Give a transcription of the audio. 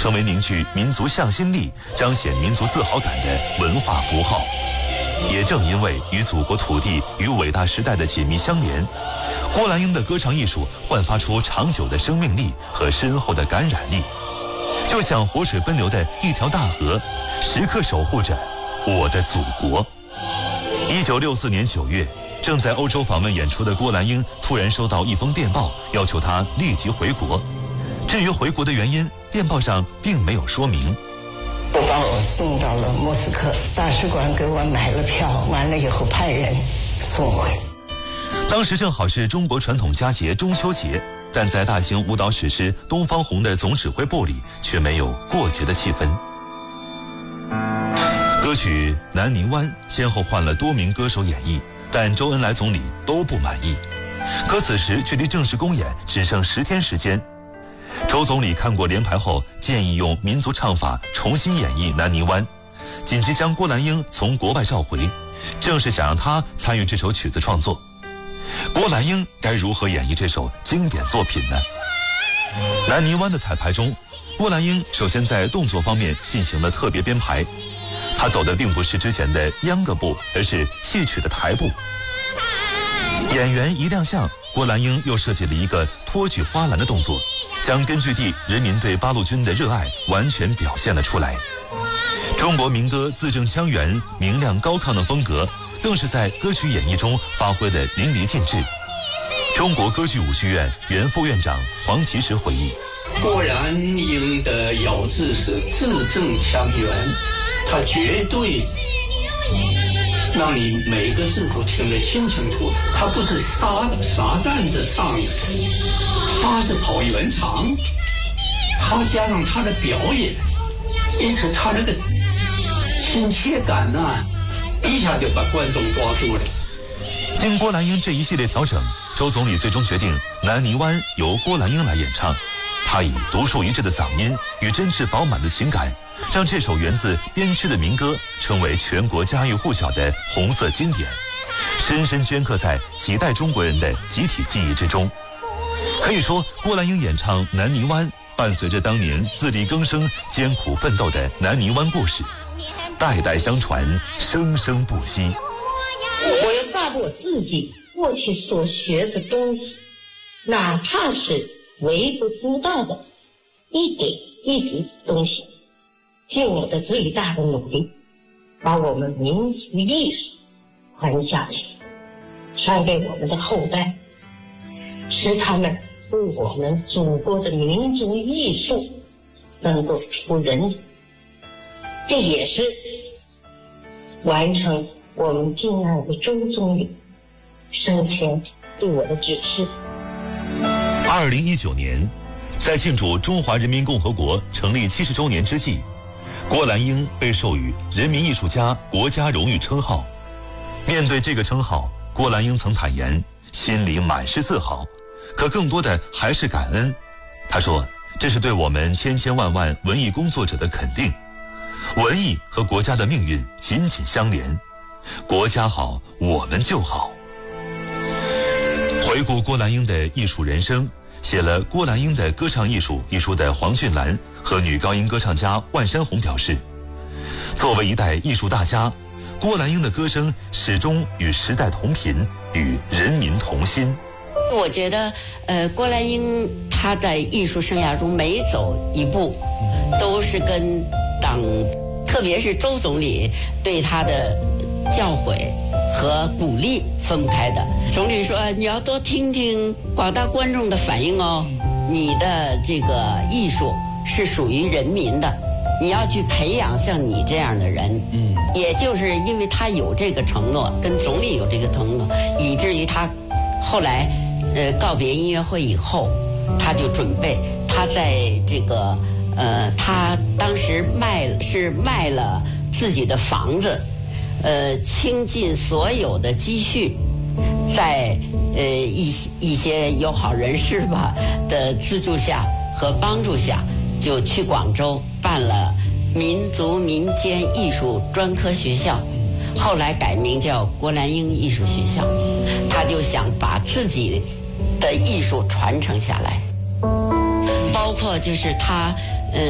成为凝聚民族向心力、彰显民族自豪感的文化符号。也正因为与祖国土地与伟大时代的紧密相连，郭兰英的歌唱艺术焕发出长久的生命力和深厚的感染力，就像活水奔流的一条大河，时刻守护着我的祖国。1964年9月，正在欧洲访问演出的郭兰英突然收到一封电报，要求她立即回国。至于回国的原因，电报上并没有说明。 我把我送到了莫斯科，大使馆给我买了票，完了以后派人送回。 当时正好是中国传统佳节中秋节，但在大型舞蹈史诗《东方红》的总指挥部里却没有过节的气氛。歌曲《南泥湾》先后换了多名歌手演绎，但周恩来总理都不满意。可此时距离正式公演只剩10天时间，周总理看过联排后，建议用民族唱法重新演绎《南泥湾》，紧急将郭兰英从国外召回，正是想让她参与这首曲子创作。郭兰英该如何演绎这首经典作品呢？《南泥湾》的彩排中，郭兰英首先在动作方面进行了特别编排，她走的并不是之前的秧歌步，而是戏曲的台步。演员一亮相，郭兰英又设计了一个托举花篮的动作，将根据地人民对八路军的热爱完全表现了出来。中国民歌字正腔圆、明亮高亢的风格，更是在歌曲演绎中发挥得淋漓尽致。中国歌剧舞剧院原副院长黄奇石回忆， 郭兰英的咬字是字正腔圆，他绝对让你每个字都听得清清楚楚，他不是傻站着唱的，他是跑圆场，他加上他的表演，因此他那个亲切感啊，一下就把观众抓住了。 经郭兰英这一系列调整，周总理最终决定《南泥湾》由郭兰英来演唱。她以独树一帜的嗓音与真挚饱满的情感，让这首源自边区的民歌成为全国家喻户晓的红色经典，深深镌刻在几代中国人的集体记忆之中。可以说，郭兰英演唱《南泥湾》伴随着当年自力更生、艰苦奋斗的南泥湾故事，代代相传，生生不息。 我要把我自己过去所学的东西，哪怕是微不足道的一点一滴东西，尽我的最大的努力，把我们民族艺术传下去，传给我们的后代，使他们为我们祖国的民族艺术能够出人。这也是完成我们敬爱的周总理生前对我的指示。 2019年，在庆祝中华人民共和国成立70周年之际，郭兰英被授予人民艺术家国家荣誉称号。面对这个称号，郭兰英曾坦言，心里满是自豪，可更多的还是感恩。他说，这是对我们千千万万文艺工作者的肯定。文艺和国家的命运紧紧相连，国家好，我们就好。回顾郭兰英的艺术人生，写了《郭兰英的歌唱艺术》一书的黄俊兰和女高音歌唱家万山红表示，作为一代艺术大家，郭兰英的歌声始终与时代同频，与人民同心。 我觉得郭兰英她在艺术生涯中每走一步都是跟党，特别是周总理对她的教诲和鼓励分不开的。总理说，你要多听听广大观众的反应哦，你的这个艺术是属于人民的，你要去培养像你这样的人。也就是因为他有这个承诺，跟总理有这个承诺，以至于他后来告别音乐会以后，他就准备，他在这个他当时卖了自己的房子，倾尽所有的积蓄，在一些友好人士吧的资助下和帮助下，就去广州办了民族民间艺术专科学校，后来改名叫郭兰英艺术学校。他就想把自己的艺术传承下来，包括就是他